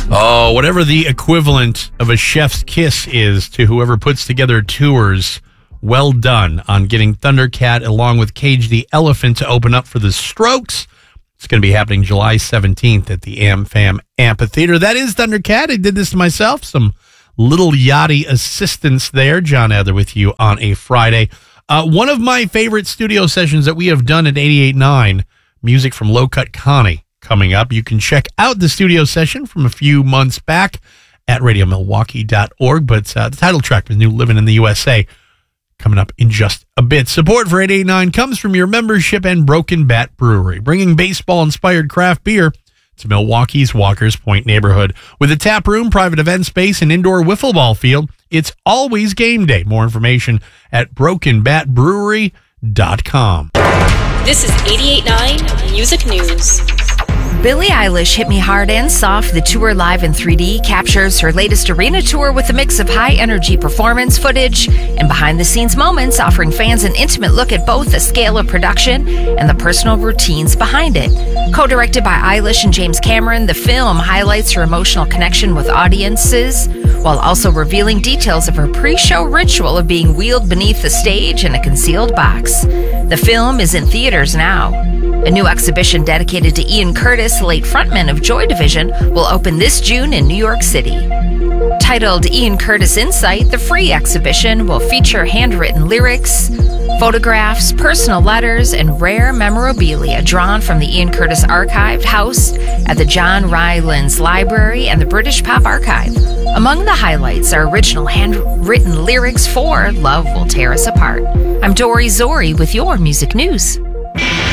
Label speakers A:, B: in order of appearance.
A: Oh, whatever the equivalent of a chef's kiss is to whoever puts together tours, well done on getting Thundercat along with Cage the Elephant to open up for the Strokes. It's going to be happening July 17th at the AmFam Amphitheater. That is Thundercat. I did this to myself. Some little yachty assistance there. John Adler with you on a Friday. One of my favorite studio sessions that we have done at 88.9, music from Low Cut Connie, coming up. You can check out the studio session from a few months back at radiomilwaukee.org. But the title track was New Livin' in the USA, coming up in just a bit. Support for 88.9 comes from your membership and Broken Bat Brewery, bringing baseball-inspired craft beer to Milwaukee's Walker's Point neighborhood. With a tap room, private event space, and indoor wiffle ball field, it's always game day. More information at brokenbatbrewery.com.
B: This is 88.9 Music News.
C: Billie Eilish hit me hard and soft. The tour live in 3D captures her latest arena tour with a mix of high-energy performance footage and behind-the-scenes moments, offering fans an intimate look at both the scale of production and the personal routines behind it. Co-directed by Eilish and James Cameron, the film highlights her emotional connection with audiences while also revealing details of her pre-show ritual of being wheeled beneath the stage in a concealed box. The film is in theaters now. A new exhibition dedicated to Ian Curtis, late frontman of Joy Division, will open this June in New York City. Titled Ian Curtis Insight, the free exhibition will feature handwritten lyrics, photographs, personal letters, and rare memorabilia drawn from the Ian Curtis Archive housed at the John Rylands Library and the British Pop Archive. Among the highlights are original handwritten lyrics for Love Will Tear Us Apart. I'm Dory Zori with your music news.